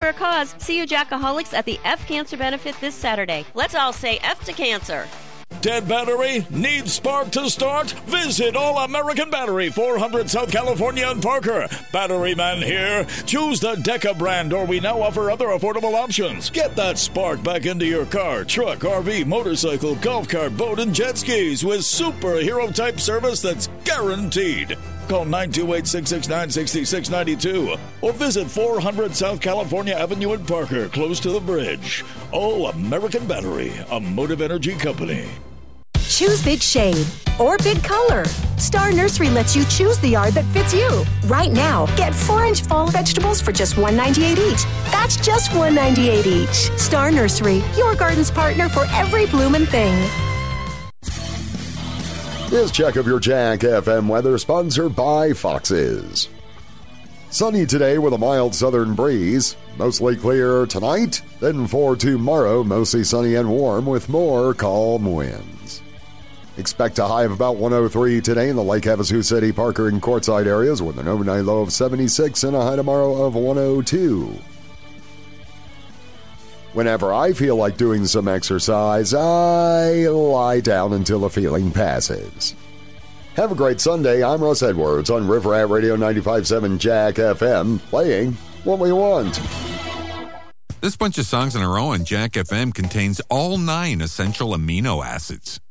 for a cause. See you Jackaholics at the F Cancer Benefit this Saturday. Let's all say F to cancer. Dead battery? Needs spark to start? Visit All American Battery, 400 South California and Parker. Battery man here. Choose the Deca brand, or we now offer other affordable options. Get that spark back into your car, truck, RV, motorcycle, golf cart, boat, and jet skis with superhero-type service that's guaranteed. Call 928-669-6692 or visit 400 South California Avenue in Parker, close to the bridge. All American Battery, a Motive Energy company. Choose big shade or big color. Star Nursery lets you choose the yard that fits you. Right now, get 4-inch fall vegetables for just $1.98 each. That's just $1.98 each. Star Nursery, your garden's partner for every bloomin' thing. This check of your Jack FM weather sponsored by Fox's. Sunny today with a mild southern breeze. Mostly clear tonight. Then for tomorrow, mostly sunny and warm with more calm winds. Expect a high of about 103 today in the Lake Havasu City, Parker, and Quartzsite areas with an overnight low of 76 and a high tomorrow of 102. Whenever I feel like doing some exercise, I lie down until the feeling passes. Have a great Sunday. I'm Russ Edwards on River Rat Radio 95.7 Jack FM, playing what we want. This bunch of songs in a row on Jack FM contains all 9 essential amino acids.